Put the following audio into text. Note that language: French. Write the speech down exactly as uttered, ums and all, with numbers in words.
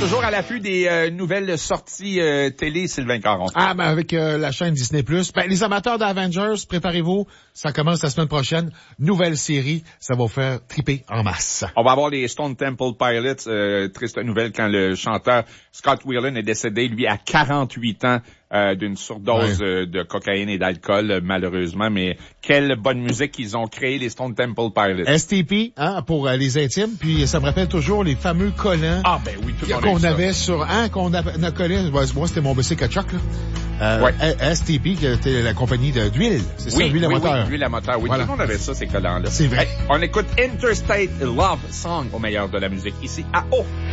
toujours à l'affût des euh, nouvelles sorties euh, télé, Sylvain Caron. Ah, ben avec euh, la chaîne Disney plus. Ben, les amateurs d'Avengers, préparez-vous. Ça commence la semaine prochaine. Nouvelle série. Ça va vous faire triper en masse. On va avoir les Stone Temple Pilots. Euh, triste nouvelle quand le chanteur Scott Weiland est décédé, lui, à quarante-huit ans. Euh, d'une surdose ouais. euh, de cocaïne et d'alcool, euh, malheureusement. Mais quelle bonne musique ils ont créé, les Stone Temple Pilots. S T P, hein, pour euh, les intimes. Puis ça me rappelle toujours les fameux collants. Ah, ben oui, tout le monde qu'on avait sur, hein, qu'on avait collé. Moi, c'était mon bicycle à choc, là. Euh, ouais. S T P, qui était la compagnie de, d'huile. C'est oui, ça, l'huile oui, à moteur. Oui, l'huile à moteur. Oui, voilà. Tout le monde avait ça, ces collants-là. C'est vrai. Hey, on écoute Interstate Love Song au meilleur de la musique, ici à O.